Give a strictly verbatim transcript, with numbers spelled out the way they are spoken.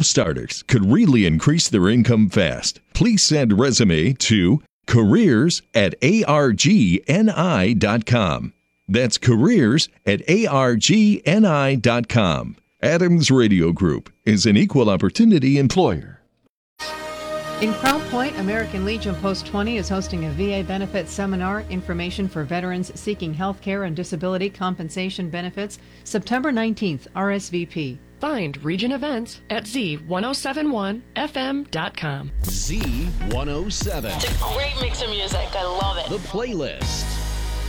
starters could really increase their income fast. Please send resume to careers at argni dot com. That's careers at argni dot com. Adams Radio Group is an equal opportunity employer. In Crown Point, American Legion Post twenty is hosting a V A benefits seminar, information for veterans seeking health care and disability compensation benefits, September nineteenth, R S V P. Find Region Events at Z ten seventy-one F M dot com. Z one oh seven. It's a great mix of music. I love it. The Playlist.